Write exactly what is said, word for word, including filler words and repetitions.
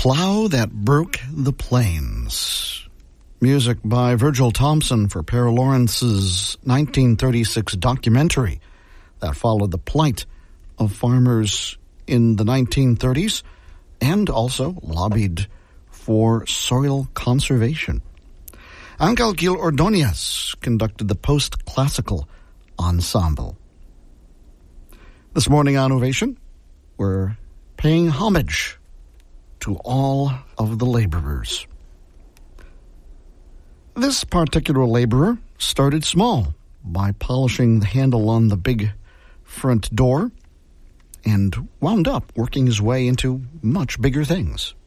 Plow That Broke the Plains. Music by Virgil Thompson for Para Lawrence's nineteen thirty-six documentary that followed the plight of farmers in the nineteen thirties and also lobbied for soil conservation. Angel Gil Ordóñez conducted the post-classical ensemble. This morning on Ovation, we're paying homage to all of the laborers. This particular laborer started small by polishing the handle on the big front door and wound up working his way into much bigger things.